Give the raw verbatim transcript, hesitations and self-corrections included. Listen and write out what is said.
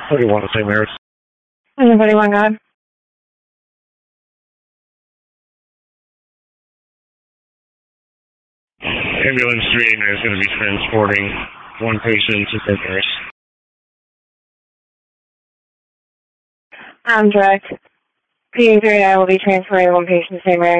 thirty-one, Saint Mary's. Anybody want God? Ambulance three eighty-nine is going to be transporting one patient to Saint Mary's. I'm direct. P three eighty-nine will be transferring one patient to Saint Mary's.